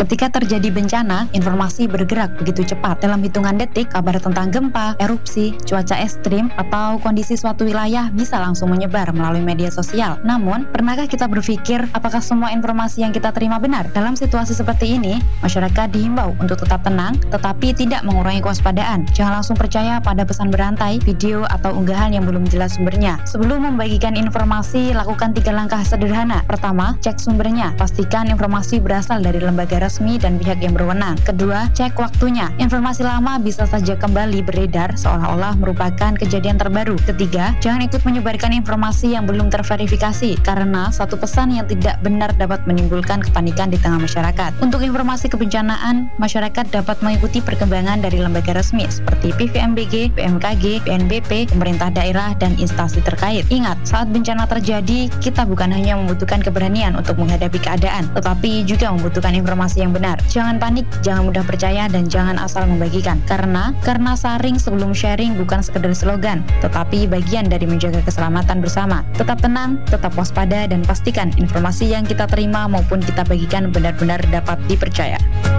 Ketika terjadi bencana, informasi bergerak begitu cepat. Dalam hitungan detik, kabar tentang gempa, erupsi, cuaca ekstrim, atau kondisi suatu wilayah bisa langsung menyebar melalui media sosial. Namun, pernahkah kita berpikir apakah semua informasi yang kita terima benar? Dalam situasi seperti ini, masyarakat dihimbau untuk tetap tenang, tetapi tidak mengurangi kewaspadaan. Jangan langsung percaya pada pesan berantai, video, atau unggahan yang belum jelas sumbernya. Sebelum membagikan informasi, lakukan 3 langkah sederhana. Pertama, cek sumbernya. Pastikan informasi berasal dari lembaga resmi dan pihak yang berwenang. Kedua, cek waktunya. Informasi lama bisa saja kembali beredar seolah-olah merupakan kejadian terbaru. Ketiga, jangan ikut menyebarkan informasi yang belum terverifikasi karena satu pesan yang tidak benar dapat menimbulkan kepanikan di tengah masyarakat. Untuk informasi kebencanaan, masyarakat dapat mengikuti perkembangan dari lembaga resmi seperti PVMBG, BMKG, BNPB, pemerintah daerah, dan instansi terkait. Ingat, saat bencana terjadi, kita bukan hanya membutuhkan keberanian untuk menghadapi keadaan, tetapi juga membutuhkan informasi yang benar. Jangan panik, jangan mudah percaya, dan jangan asal membagikan. Karena saring sebelum sharing bukan sekedar slogan, tetapi bagian dari menjaga keselamatan bersama. Tetap tenang, tetap waspada, dan pastikan informasi yang kita terima maupun kita bagikan benar-benar dapat dipercaya.